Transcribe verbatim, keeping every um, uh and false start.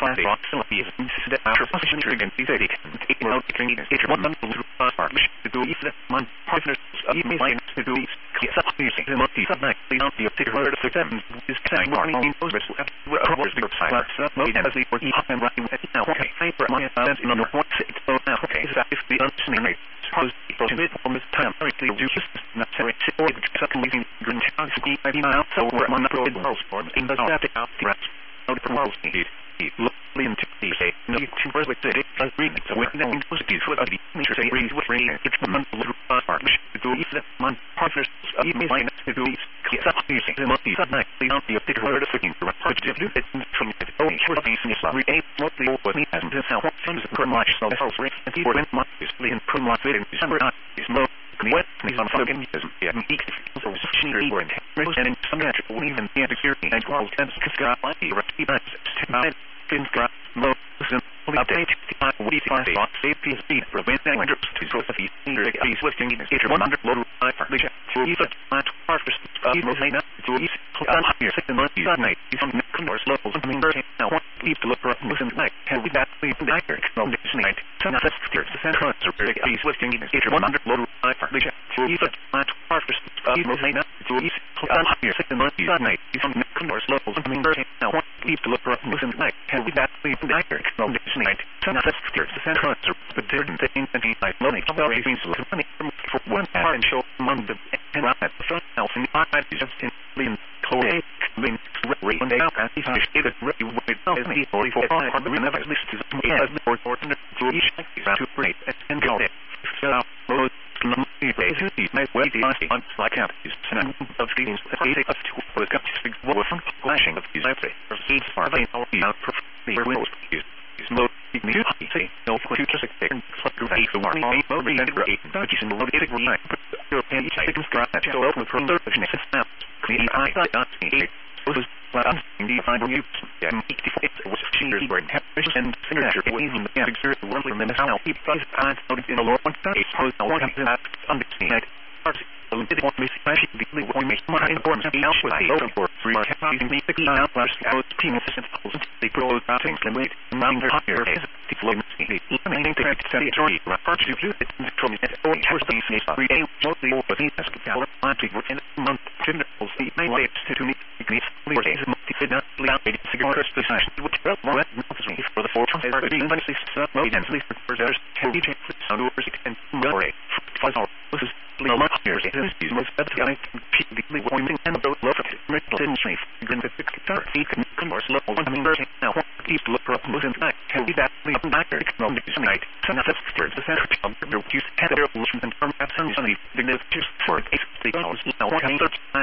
five approximately the after position again the thirty take out the training stage one month to start to do if the month partners of me line to do something the multi subnight the anti of the word of them is saying warning in those words the side so mode as the for and writing now okay for my sense in the point six so now okay is that if the understanding suppose the from this time very clear do just necessary or secondly green chance be maybe now so we're on the road form in the static out the rest out the world need lookly into the say no to first with it does read so when the universities for the nature say read with rain it's the month of part to do if the month partners of me line to do something the multi subnight the anti of the word of thinking positive do it from it oh for the business every day mostly what me as this how things are much so also and people when much is in from like in December is no what is on fucking is yeah so machinery or intent and in some natural even the security and world and got like the recipe but tonight can got most update we find the safety speed prevent dangerous to sort of these lifting in the one hundred low for the for even at harvest of most not to east on here second month night is on commerce levels I mean now want leave to look for listen night can we that leave the night from this night so now that's the center of these lifting in the one hundred low for the for even at harvest of most not to east on here second month night is on commerce levels I mean now want leave to look for listen night can we that leave the night from this night so now that's the center of but didn't think that he like money about raising money from for one hour and show among the and at the front house in the eye just in lean chlorate lean rate when they out at the fish it really would not as me or for part of the never list to the as the or or to each to rate and go there so most basically my way the last month like out is and of things eight up to was got to big war from flashing of these I say for seeds are they all out for the windows is no you say no for future second for the warning may well be and rate that is no it will not but European taken scrap that so open from the business now clean I got it was well in the final use and it was cheers were and signature even the exert world in the how he price and noted in the law one day suppose no one can understand so did want me to say the one make my important out with the open for three having me the out last out team efficient they propose things and wait among their higher is the flow the limiting to territory refer to do it from it or first things is three day mostly over the as our anti in month generals the main way to meet the four days multi fit not out the cigar special which well more for the four times are being honestly so intensely for there's ten sound over and rate five hours this is no much here it is these most better I keep the warming and those love it written safe green the six guitar he can commerce level I mean now keep look for listen back can be that leave back from this night so now that's the center of the use and their solutions and from absolutely the just for eight the now